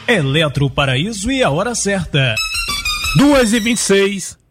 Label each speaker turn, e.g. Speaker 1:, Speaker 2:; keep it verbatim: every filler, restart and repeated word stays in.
Speaker 1: Eletro Paraíso e a hora certa.
Speaker 2: duas e vinte e seis.